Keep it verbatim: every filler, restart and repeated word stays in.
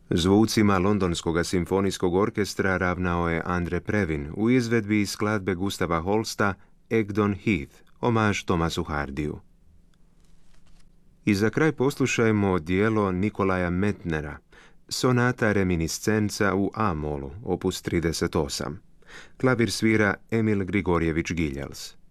Zvucima Londonskog simfonijskog orkestra ravnao je Andre Previn u izvedbi iz skladbe Gustava Holsta Egdon Heath, omaž Thomasu Hardiju. I za kraj poslušajmo dijelo Nikolaja Metnera, sonata reminiscenca u A-molu, opus trideset osam. Klavir svira Emil Grigorjević Giljels.